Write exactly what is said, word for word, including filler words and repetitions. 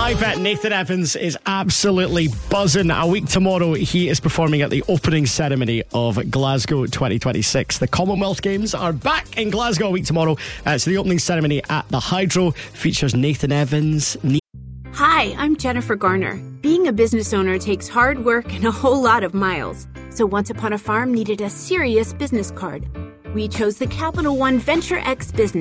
I bet Nathan Evans is absolutely buzzing. A week tomorrow, he is performing at the opening ceremony of Glasgow twenty twenty-six. The Commonwealth Games are back in Glasgow a week tomorrow. Uh, so the opening ceremony at the Hydro features Nathan Evans. Hi, I'm Jennifer Garner. Being a business owner takes hard work and a whole lot of miles. So Once Upon a Farm needed a serious business card. We chose the Capital One Venture X Business